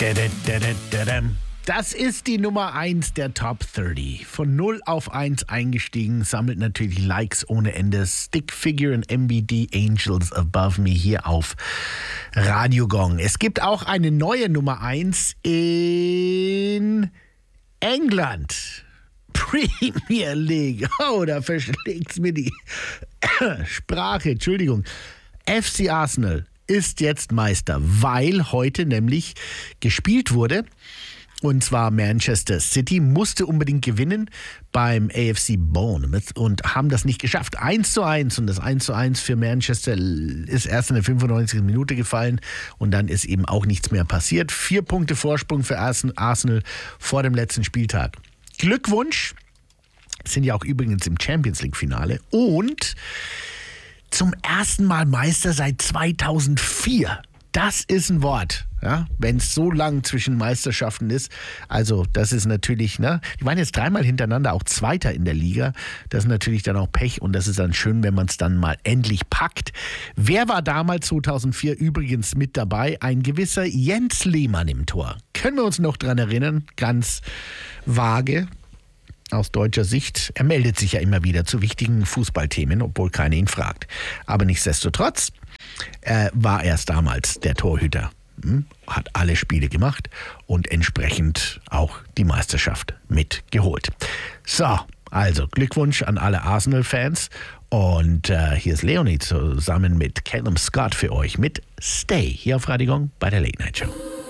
Das ist die Nummer 1 der Top 30. Von 0 auf 1 eingestiegen, sammelt natürlich Likes ohne Ende. Stick Figure und MBD Angels Above Me hier auf Radio Gong. Es gibt auch eine neue Nummer 1 in England. Premier League. Oh, da verschlägt's mir die Sprache. Entschuldigung. FC Arsenal ist jetzt Meister, weil heute nämlich gespielt wurde. Und zwar Manchester City musste unbedingt gewinnen beim AFC Bournemouth und haben das nicht geschafft. 1:1 und das 1:1 für Manchester ist erst in der 95. Minute gefallen und dann ist eben auch nichts mehr passiert. 4 Punkte Vorsprung für Arsenal vor dem letzten Spieltag. Glückwunsch, sind ja auch übrigens im Champions League Finale und zum ersten Mal Meister seit 2004. Das ist ein Wort, ja, wenn es so lang zwischen Meisterschaften ist. Also das ist natürlich, die waren jetzt 3-mal hintereinander auch Zweiter in der Liga. Das ist natürlich dann auch Pech und das ist dann schön, wenn man es dann mal endlich packt. Wer war damals 2004 übrigens mit dabei? Ein gewisser Jens Lehmann im Tor. Können wir uns noch dran erinnern? Ganz vage. Aus deutscher Sicht, er meldet sich ja immer wieder zu wichtigen Fußballthemen, obwohl keiner ihn fragt. Aber nichtsdestotrotz war erst damals der Torhüter, hat alle Spiele gemacht und entsprechend auch die Meisterschaft mitgeholt. So, also Glückwunsch an alle Arsenal-Fans und hier ist Leonie zusammen mit Callum Scott für euch mit Stay hier auf Radio Gong bei der Late Night Show.